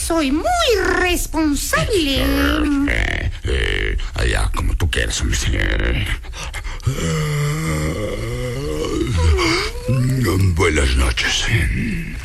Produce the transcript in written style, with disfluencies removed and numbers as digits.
Soy muy responsable. Allá, como tú quieras, hombre. Buenas noches.